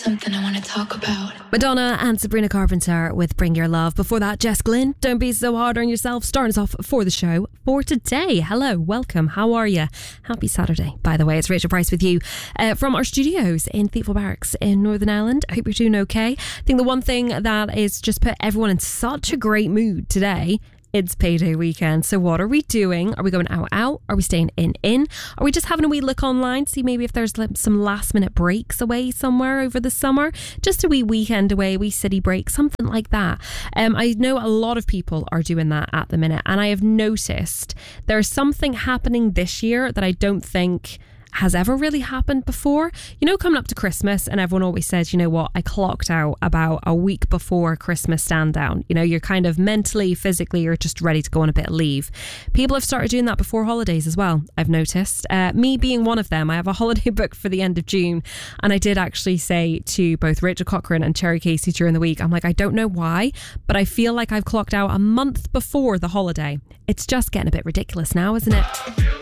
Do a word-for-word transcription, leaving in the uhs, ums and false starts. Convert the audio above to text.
Something I want to talk about. Madonna and Sabrina Carpenter with Bring Your Love. Before that, Jess Glynn, Don't Be So Hard on Yourself, starting us off for the show for today. Hello, welcome, how are you? Happy Saturday, by the way. It's Rachel Price with you uh, from our studios in Thiepval Barracks in Northern Ireland. I hope you're doing okay. I think the one thing that is just put everyone in such a great mood today, it's payday weekend. So what are we doing? Are we going out out? Are we staying in in? Are we just having a wee look online to see maybe if there's some last minute breaks away somewhere over the summer? Just a wee weekend away, a wee city break, something like that. Um, I know a lot of people are doing that at the minute, and I have noticed there's something happening this year that I don't think has ever really happened before. You know, coming up to Christmas, and everyone always says, you know what, I clocked out about a week before Christmas stand down. You know, you're kind of mentally, physically, you're just ready to go on a bit of leave. People have started doing that before holidays as well, I've noticed. Uh, me being one of them, I have a holiday booked for the end of June, and I did actually say to both Rachel Cochran and Cherry Casey during the week, I'm like, I don't know why, but I feel like I've clocked out a month before the holiday. It's just getting a bit ridiculous now, isn't it?